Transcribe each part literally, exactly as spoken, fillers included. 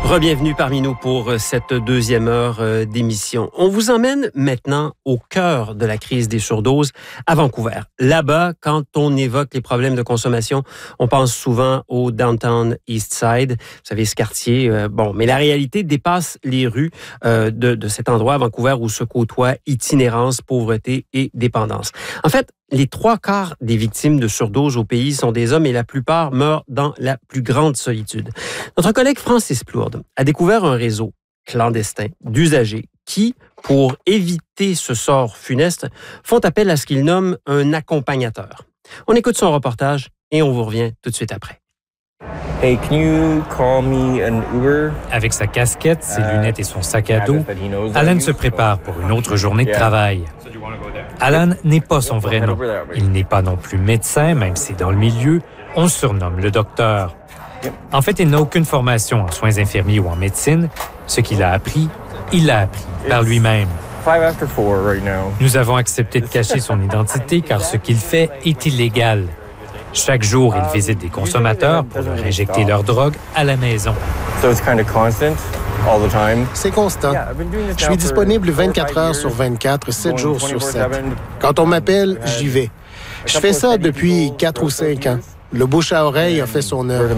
Re-bienvenue parmi nous pour cette deuxième heure d'émission. On vous emmène maintenant au cœur de la crise des surdoses à Vancouver. Là-bas, quand on évoque les problèmes de consommation, on pense souvent au Downtown East Side. Vous savez, ce quartier, euh, bon, mais la réalité dépasse les rues euh, de, de cet endroit à Vancouver où se côtoient itinérance, pauvreté et dépendance. En fait, les trois quarts des victimes de surdose au pays sont des hommes et la plupart meurent dans la plus grande solitude. Notre collègue Francis Plourde a découvert un réseau clandestin d'usagers qui, pour éviter ce sort funeste, font appel à ce qu'ils nomment un accompagnateur. On écoute son reportage et on vous revient tout de suite après. Hey, can you call me an Uber? Avec sa casquette, ses lunettes et son sac à dos, Alan se prépare pour une autre journée de travail. Alan n'est pas son vrai nom. Il n'est pas non plus médecin, même si dans le milieu, on le surnomme le docteur. En fait, il n'a aucune formation en soins infirmiers ou en médecine. Ce qu'il a appris, il l'a appris par lui-même. Nous avons accepté de cacher son identité car ce qu'il fait est illégal. Chaque jour, il visite des consommateurs pour leur injecter leur drogue à la maison. C'est constant. Je suis disponible vingt-quatre heures sur vingt-quatre, sept jours sur sept. Quand on m'appelle, j'y vais. Je fais ça depuis quatre ou cinq ans. Le bouche à oreille a fait son œuvre.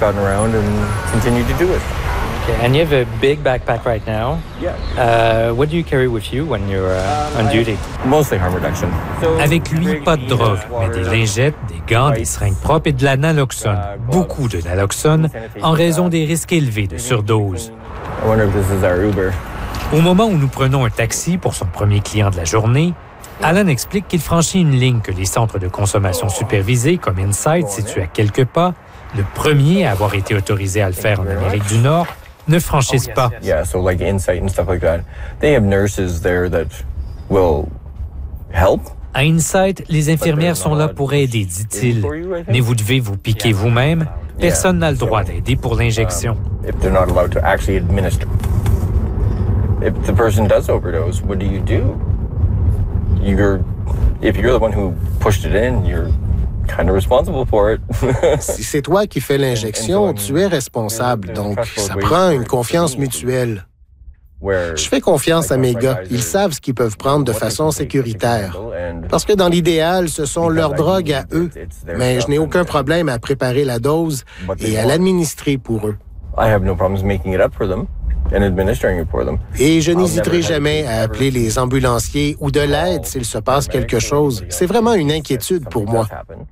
Okay, and you have a big backpack right now. Uh, what do you carry with you when you're uh, on duty? Mostly harm reduction. Avec lui, pas de drogue, mais des lingettes, des gants, des seringues propres et de la naloxone. Beaucoup de naloxone en raison des risques élevés de surdose. I wonder if this is our Uber. Au moment où nous prenons un taxi pour son premier client de la journée, Alan explique qu'il franchit une ligne que les centres de consommation supervisés, comme Inside, situés à quelques pas, le premier à avoir été autorisé à le faire en Amérique du Nord, ne franchissent pas. Yeah, so like Insight and stuff like that. They have nurses there that will help. À Insight, les infirmières sont là pour aider, dit-il. Mais vous devez vous piquer vous-même. Personne n'a le droit d'aider pour l'injection. If they're not allowed to actually administer. If the person does overdose, what do you do? You're, if you're the one who pushed it in, you're kind of responsible for it. Si c'est toi qui fais l'injection, tu es responsable, donc ça prend une confiance mutuelle. Je fais confiance à mes gars. Ils savent ce qu'ils peuvent prendre de façon sécuritaire. Parce que dans l'idéal, ce sont leurs drogues à eux. Mais je n'ai aucun problème à préparer la dose et à l'administrer pour eux. Et je n'hésiterai jamais à appeler les ambulanciers ou de l'aide s'il se passe quelque chose. C'est vraiment une inquiétude pour moi.